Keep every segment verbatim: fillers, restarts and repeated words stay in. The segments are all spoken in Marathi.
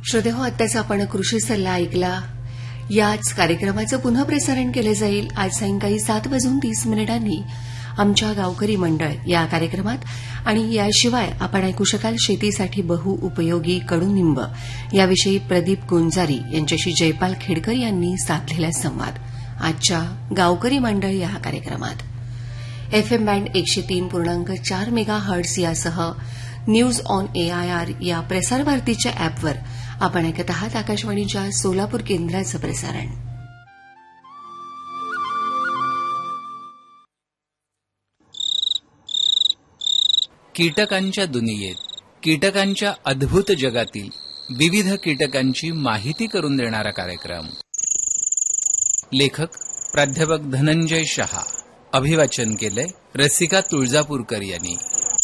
श्रोतेहो, आत्ताच आपण कृषी सल्ला ऐकला. याच कार्यक्रमाचं पुन्हा प्रसारण केलं जाईल आज सायंकाळी सात वाजून तीस मिनिटांनी आमच्या गावकरी मंडळ या कार्यक्रमात. आणि याशिवाय आपण ऐकू शकाल शेतीसाठी बहुउपयोगी कडुनिंब याविषयी प्रदीप गुंजारी यांच्याशी जयपाल खेडकर यांनी साधलेला संवाद आजच्या गावकरी मंडळ या कार्यक्रमात. एफएम बँड एकशे तीन पूर्णांक चार मेगा हर्ट्स यासह न्यूज ऑन एआयआर या प्रसारभारतीच्या अॅपवर आपण ऐकत आहात आकाशवाणीच्या सोलापूर केंद्राचं प्रसारण. कीटकांच्या दुनियेत, कीटकांच्या अद्भुत जगातील विविध कीटकांची माहिती करून देणारा कार्यक्रम. लेखक प्राध्यापक धनंजय शहा. अभिवाचन केलंय रसिका तुळजापूरकर यांनी.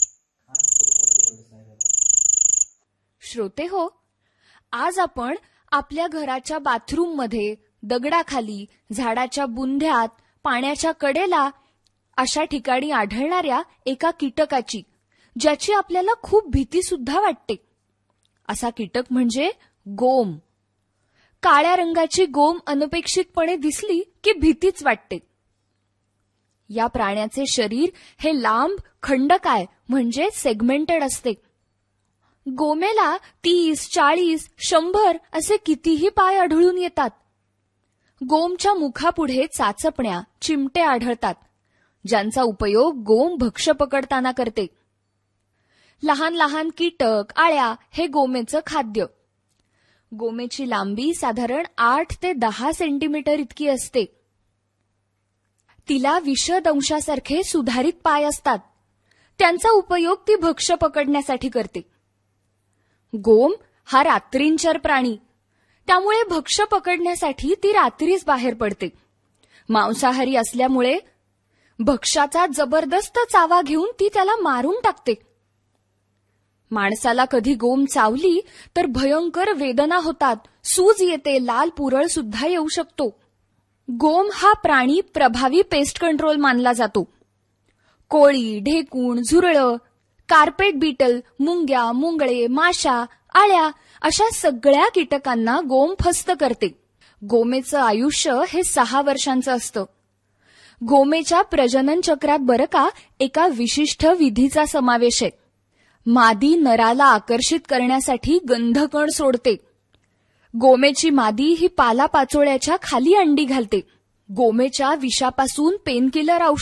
श्रोते हो, आज आपण आपल्या घराच्या बाथरूममध्ये, दगडाखाली, झाडाच्या बुंध्यात, पाण्याच्या कडेला अशा ठिकाणी आढळणाऱ्या एका कीटकाची, ज्याची आपल्याला खूप भीती सुद्धा वाटते, असा कीटक म्हणजे गोम. काळ्या रंगाची गोम अनपेक्षितपणे दिसली की भीतीच वाटते. या प्राण्याचे शरीर हे लांब, खंडकाय म्हणजे सेगमेंटेड असते. गोमेला तीस, चाळीस, शंभर असे कितीही पाय आढळून येतात. गोमच्या मुखापुढे चाचपण्या, चिमटे आढळतात, ज्यांचा उपयोग गोम भक्ष्य पकडताना करते. लहान लहान कीटक, आळ्या हे गोमेचं खाद्य. गोमेची लांबी साधारण आठ ते दहा सेंटीमीटर इतकी असते. तिला विषदंशासारखे सुधारित पाय असतात. त्यांचा उपयोग ती भक्ष्य पकडण्यासाठी करते. गोम हा रात्रींचर प्राणी, त्यामुळे भक्ष्य पकडण्यासाठी ती रात्रीच बाहेर पडते. मांसाहारी असल्यामुळे भक्ष्याचा जबरदस्त चावा घेऊन ती त्याला मारून टाकते. माणसाला कधी गोम चावली तर भयंकर वेदना होतात, सूज येते, लाल पुरळ सुद्धा येऊ शकतो. गोम हा प्राणी प्रभावी पेस्ट कंट्रोल मानला जातो. कोळी, ढेकूण, झुरळं, कार्पेट बीटल, मुंग्या, मुंगळे, माशा, आळ्या अशा सगळ्या कीटकांना गोम फस्त करते. गोमेचं आयुष्य हे सहा वर्षांचं असतं. गोमेच्या प्रजनन चक्रात बरं का एका विशिष्ट विधीचा समावेश आहे. मादी नराला आकर्षित करण्यासाठी गंधकण सोडते. गोमेची मादी ही पालापाचोळ्याच्या खाली अंडी घालते. गोमेच्या विषापासून पेनकिलर औषध